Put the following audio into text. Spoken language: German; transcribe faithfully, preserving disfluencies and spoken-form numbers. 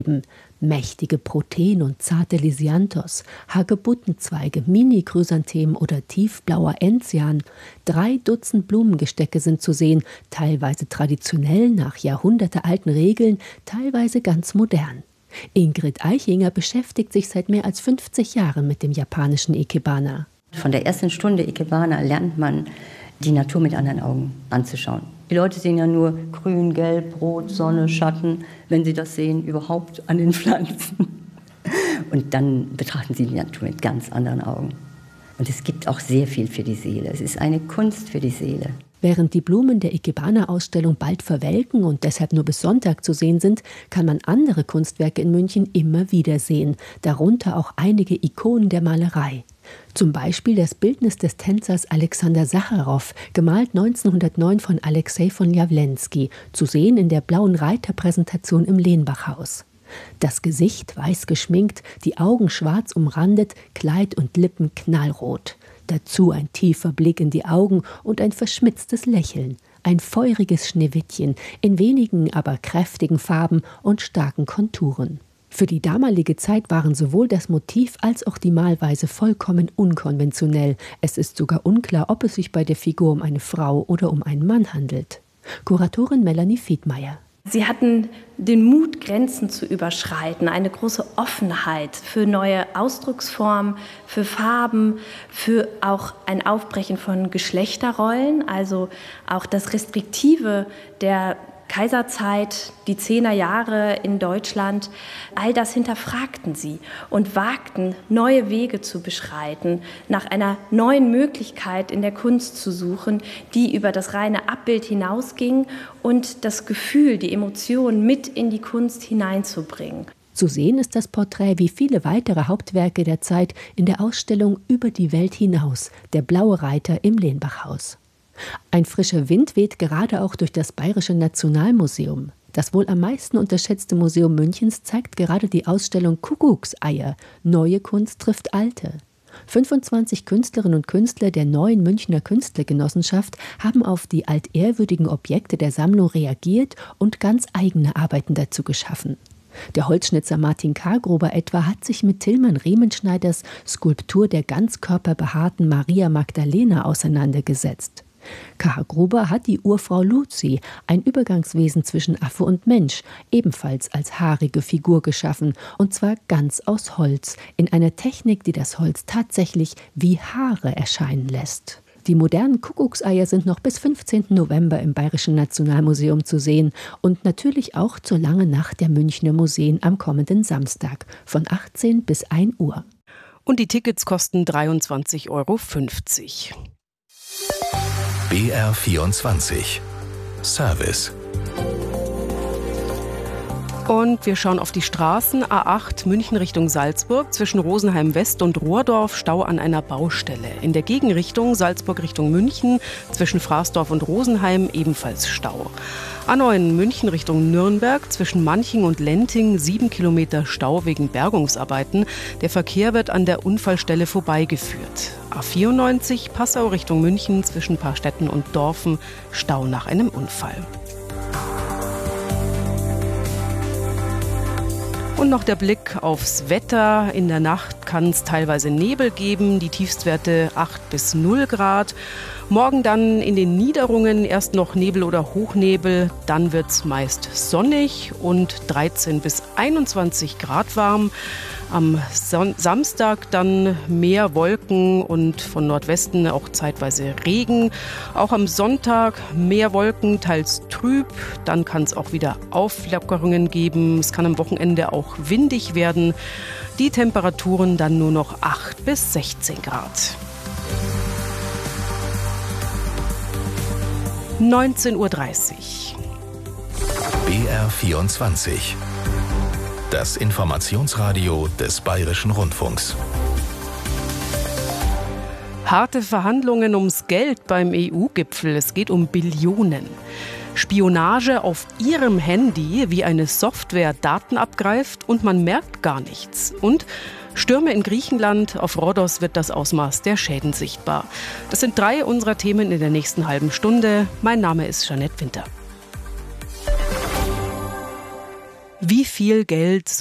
Mächtige Proteen und zarte Lisianthus, Hagebuttenzweige, Mini-Chrysanthemen oder tiefblauer Enzian. Drei Dutzend Blumengestecke sind zu sehen, teilweise traditionell nach jahrhundertealten Regeln, teilweise ganz modern. Ingrid Eichinger beschäftigt sich seit mehr als fünfzig Jahren mit dem japanischen Ikebana. Von der ersten Stunde Ikebana lernt man, die Natur mit anderen Augen anzuschauen. Die Leute sehen ja nur grün, gelb, rot, Sonne, Schatten, wenn sie das sehen, überhaupt an den Pflanzen. Und dann betrachten sie die Natur mit ganz anderen Augen. Und es gibt auch sehr viel für die Seele. Es ist eine Kunst für die Seele. Während die Blumen der Ikebana-Ausstellung bald verwelken und deshalb nur bis Sonntag zu sehen sind, kann man andere Kunstwerke in München immer wieder sehen, darunter auch einige Ikonen der Malerei. Zum Beispiel das Bildnis des Tänzers Alexander Sacharow, gemalt neunzehnhundertneun von Alexei von Jawlensky, zu sehen in der blauen Reiterpräsentation im Lehnbachhaus. Das Gesicht weiß geschminkt, die Augen schwarz umrandet, Kleid und Lippen knallrot. Dazu ein tiefer Blick in die Augen und ein verschmitztes Lächeln. Ein feuriges Schneewittchen in wenigen, aber kräftigen Farben und starken Konturen. Für die damalige Zeit waren sowohl das Motiv als auch die Malweise vollkommen unkonventionell. Es ist sogar unklar, ob es sich bei der Figur um eine Frau oder um einen Mann handelt. Kuratorin Melanie Fiedmeier. Sie hatten den Mut, Grenzen zu überschreiten, eine große Offenheit für neue Ausdrucksformen, für Farben, für auch ein Aufbrechen von Geschlechterrollen, also auch das Restriktive der Kaiserzeit, die zehner Jahre in Deutschland, all das hinterfragten sie und wagten, neue Wege zu beschreiten, nach einer neuen Möglichkeit in der Kunst zu suchen, die über das reine Abbild hinausging und das Gefühl, die Emotion mit in die Kunst hineinzubringen. Zu sehen ist das Porträt wie viele weitere Hauptwerke der Zeit in der Ausstellung Über die Welt hinaus, der blaue Reiter im Lehnbachhaus. Ein frischer Wind weht gerade auch durch das Bayerische Nationalmuseum. Das wohl am meisten unterschätzte Museum Münchens zeigt gerade die Ausstellung Kuckuckseier. Neue Kunst trifft alte. fünfundzwanzig Künstlerinnen und Künstler der neuen Münchner Künstlergenossenschaft haben auf die altehrwürdigen Objekte der Sammlung reagiert und ganz eigene Arbeiten dazu geschaffen. Der Holzschnitzer Martin Kargruber etwa hat sich mit Tilman Riemenschneiders Skulptur der ganzkörperbehaarten Maria Magdalena auseinandergesetzt. Kargruber hat die Urfrau Luzi, ein Übergangswesen zwischen Affe und Mensch, ebenfalls als haarige Figur geschaffen, und zwar ganz aus Holz, in einer Technik, die das Holz tatsächlich wie Haare erscheinen lässt. Die modernen Kuckuckseier sind noch bis fünfzehnten November im Bayerischen Nationalmuseum zu sehen und natürlich auch zur langen Nacht der Münchner Museen am kommenden Samstag von achtzehn bis ein Uhr. Und die Tickets kosten dreiundzwanzig Euro fünfzig. B R vierundzwanzig Service. Und wir schauen auf die Straßen. A acht München Richtung Salzburg, zwischen Rosenheim West und Rohrdorf, Stau an einer Baustelle. In der Gegenrichtung Salzburg Richtung München, zwischen Fraßdorf und Rosenheim ebenfalls Stau. A neun München Richtung Nürnberg, zwischen Manching und Lenting, sieben Kilometer Stau wegen Bergungsarbeiten. Der Verkehr wird an der Unfallstelle vorbeigeführt. A vierundneunzig Passau Richtung München, zwischen Paarstetten und Dorfen, Stau nach einem Unfall. Und noch der Blick aufs Wetter. In der Nacht kann es teilweise Nebel geben, die Tiefstwerte acht bis null Grad. Morgen dann in den Niederungen erst noch Nebel oder Hochnebel, dann wird es meist sonnig und dreizehn bis einundzwanzig Grad warm. Am Son- Samstag dann mehr Wolken und von Nordwesten auch zeitweise Regen. Auch am Sonntag mehr Wolken, teils trüb. Dann kann es auch wieder Auflockerungen geben. Es kann am Wochenende auch windig werden. Die Temperaturen dann nur noch acht bis sechzehn Grad. neunzehn Uhr dreißig. B R vierundzwanzig. Das Informationsradio des Bayerischen Rundfunks. Harte Verhandlungen ums Geld beim E U-Gipfel. Es geht um Billionen. Spionage auf Ihrem Handy, wie eine Software Daten abgreift und man merkt gar nichts. Und Stürme in Griechenland, auf Rhodos wird das Ausmaß der Schäden sichtbar. Das sind drei unserer Themen in der nächsten halben Stunde. Mein Name ist Jeanette Winter. wie viel Geld